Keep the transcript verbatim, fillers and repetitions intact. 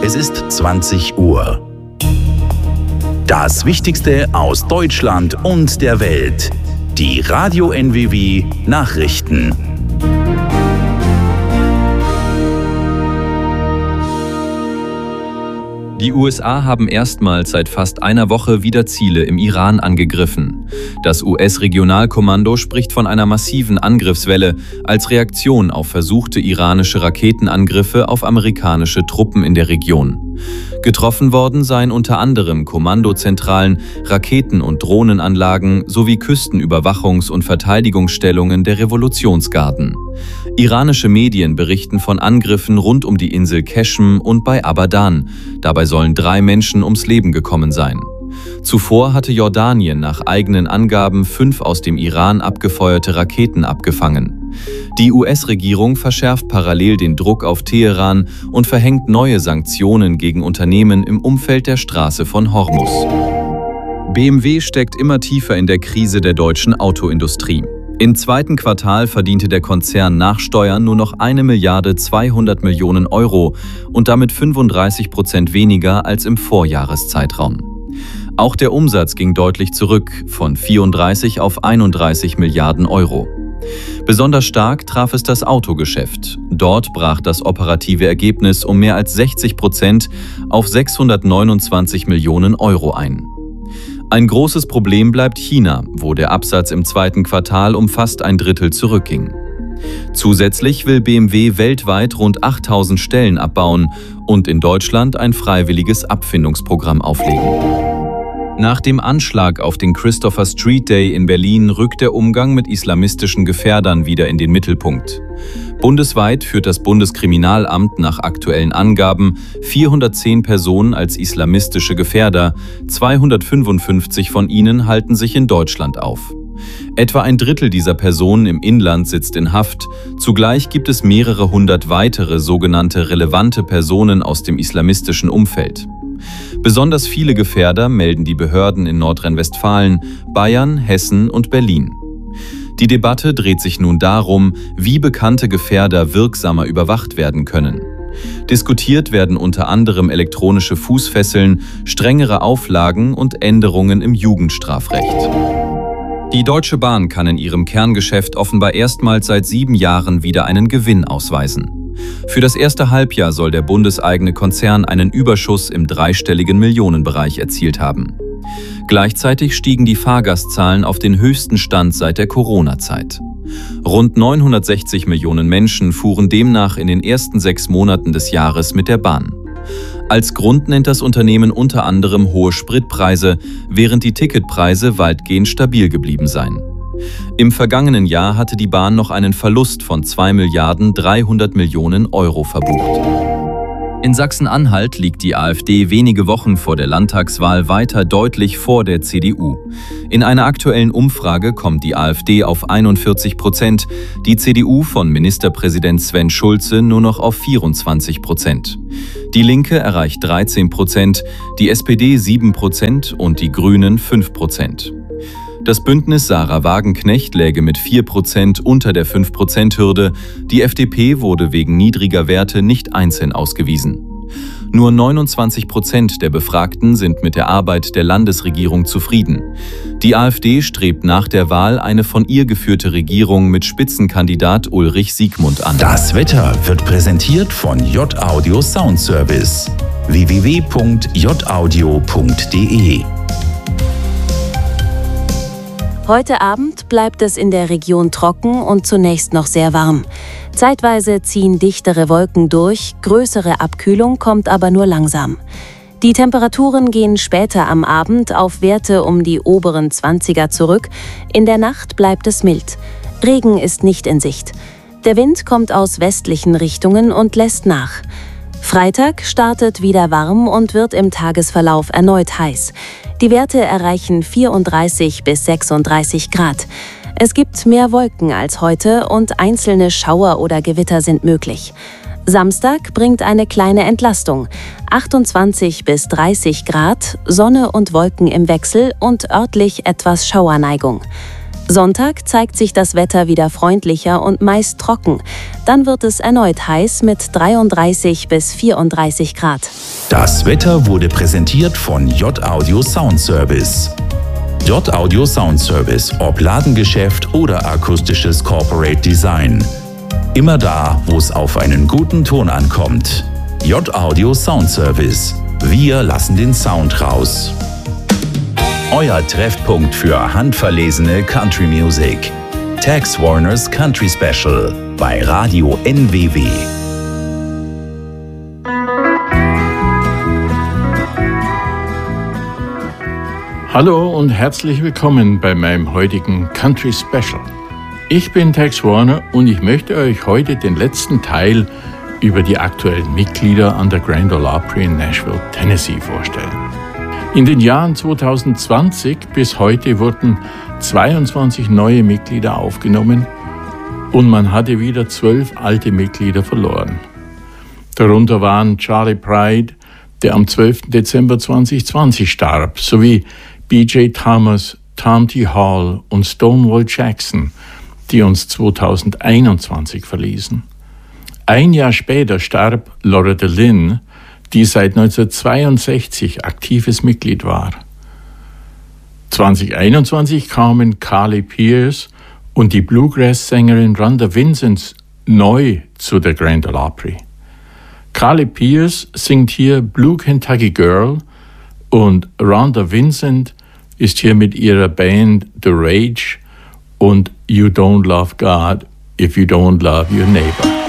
Es ist zwanzig Uhr. Das Wichtigste aus Deutschland und der Welt. Die Radio N W W Nachrichten. Die U S A haben erstmals seit fast einer Woche wieder Ziele im Iran angegriffen. Das U S-Regionalkommando spricht von einer massiven Angriffswelle als Reaktion auf versuchte iranische Raketenangriffe auf amerikanische Truppen in der Region. Getroffen worden seien unter anderem Kommandozentralen, Raketen- und Drohnenanlagen sowie Küstenüberwachungs- und Verteidigungsstellungen der Revolutionsgarden. Iranische Medien berichten von Angriffen rund um die Insel Keshm und bei Abadan. Dabei sollen drei Menschen ums Leben gekommen sein. Zuvor hatte Jordanien nach eigenen Angaben fünf aus dem Iran abgefeuerte Raketen abgefangen. Die U S-Regierung verschärft parallel den Druck auf Teheran und verhängt neue Sanktionen gegen Unternehmen im Umfeld der Straße von Hormuz. B M W steckt immer tiefer in der Krise der deutschen Autoindustrie. Im zweiten Quartal verdiente der Konzern nach Steuern nur noch eine Milliarde zweihundert Millionen Euro und damit fünfunddreißig Prozent weniger als im Vorjahreszeitraum. Auch der Umsatz ging deutlich zurück, von vierunddreißig auf einunddreißig Milliarden Euro. Besonders stark traf es das Autogeschäft. Dort brach das operative Ergebnis um mehr als sechzig Prozent auf sechshundertneunundzwanzig Millionen Euro ein. Ein großes Problem bleibt China, wo der Absatz im zweiten Quartal um fast ein Drittel zurückging. Zusätzlich will B M W weltweit rund achttausend Stellen abbauen und in Deutschland ein freiwilliges Abfindungsprogramm auflegen. Nach dem Anschlag auf den Christopher Street Day in Berlin rückt der Umgang mit islamistischen Gefährdern wieder in den Mittelpunkt. Bundesweit führt das Bundeskriminalamt nach aktuellen Angaben vierhundertzehn Personen als islamistische Gefährder, zweihundertfünfundfünfzig von ihnen halten sich in Deutschland auf. Etwa ein Drittel dieser Personen im Inland sitzt in Haft, zugleich gibt es mehrere hundert weitere sogenannte relevante Personen aus dem islamistischen Umfeld. Besonders viele Gefährder melden die Behörden in Nordrhein-Westfalen, Bayern, Hessen und Berlin. Die Debatte dreht sich nun darum, wie bekannte Gefährder wirksamer überwacht werden können. Diskutiert werden unter anderem elektronische Fußfesseln, strengere Auflagen und Änderungen im Jugendstrafrecht. Die Deutsche Bahn kann in ihrem Kerngeschäft offenbar erstmals seit sieben Jahren wieder einen Gewinn ausweisen. Für das erste Halbjahr soll der bundeseigene Konzern einen Überschuss im dreistelligen Millionenbereich erzielt haben. Gleichzeitig stiegen die Fahrgastzahlen auf den höchsten Stand seit der Corona-Zeit. Rund neunhundertsechzig Millionen Menschen fuhren demnach in den ersten sechs Monaten des Jahres mit der Bahn. Als Grund nennt das Unternehmen unter anderem hohe Spritpreise, während die Ticketpreise weitgehend stabil geblieben seien. Im vergangenen Jahr hatte die Bahn noch einen Verlust von zwei Milliarden dreihundert Millionen Euro verbucht. In Sachsen-Anhalt liegt die AfD wenige Wochen vor der Landtagswahl weiter deutlich vor der C D U. In einer aktuellen Umfrage kommt die AfD auf einundvierzig Prozent, die C D U von Ministerpräsident Sven Schulze nur noch auf vierundzwanzig Prozent. Die Linke erreicht dreizehn Prozent, die S P D sieben Prozent und die Grünen fünf Prozent. Das Bündnis Sarah Wagenknecht läge mit vier Prozent unter der fünf Prozent Hürde, die F D P wurde wegen niedriger Werte nicht einzeln ausgewiesen. Nur neunundzwanzig Prozent der Befragten sind mit der Arbeit der Landesregierung zufrieden. Die AfD strebt nach der Wahl eine von ihr geführte Regierung mit Spitzenkandidat Ulrich Siegmund an. Das Wetter wird präsentiert von J Audio Sound Service. w w w punkt j audio punkt d e Heute Abend bleibt es in der Region trocken und zunächst noch sehr warm. Zeitweise ziehen dichtere Wolken durch, größere Abkühlung kommt aber nur langsam. Die Temperaturen gehen später am Abend auf Werte um die oberen zwanziger zurück. In der Nacht bleibt es mild. Regen ist nicht in Sicht. Der Wind kommt aus westlichen Richtungen und lässt nach. Freitag startet wieder warm und wird im Tagesverlauf erneut heiß. Die Werte erreichen vierunddreißig bis sechsunddreißig Grad. Es gibt mehr Wolken als heute und einzelne Schauer oder Gewitter sind möglich. Samstag bringt eine kleine Entlastung. achtundzwanzig bis dreißig Grad, Sonne und Wolken im Wechsel und örtlich etwas Schauerneigung. Sonntag zeigt sich das Wetter wieder freundlicher und meist trocken. Dann wird es erneut heiß mit dreiunddreißig bis vierunddreißig Grad. Das Wetter wurde präsentiert von J-Audio Sound Service. J-Audio Sound Service, ob Ladengeschäft oder akustisches Corporate Design. Immer da, wo es auf einen guten Ton ankommt. J-Audio Sound Service. Wir lassen den Sound raus. Euer Treffpunkt für handverlesene Country Music. Tex Warners Country Special bei Radio N W W. Hallo und herzlich willkommen bei meinem heutigen Country Special. Ich bin Tex Warner und ich möchte euch heute den letzten Teil über die aktuellen Mitglieder an der Grand Ole Opry in Nashville, Tennessee vorstellen. In den Jahren zwanzig zwanzig bis heute wurden zweiundzwanzig neue Mitglieder aufgenommen und man hatte wieder zwölf alte Mitglieder verloren. Darunter waren Charlie Pride, der am zwölften Dezember zweitausendzwanzig starb, sowie B J Thomas, Tom T. Hall und Stonewall Jackson, die uns zweitausendeinundzwanzig verließen. Ein Jahr später starb Loretta Lynn, die seit neunzehnhundertzweiundsechzig aktives Mitglied war. zwanzig einundzwanzig kamen Carly Pearce und die Bluegrass-Sängerin Rhonda Vincent neu zu der Grand Ole Opry. Carly Pearce singt hier Blue Kentucky Girl und Rhonda Vincent ist hier mit ihrer Band The Rage und You Don't Love God If You Don't Love Your Neighbor.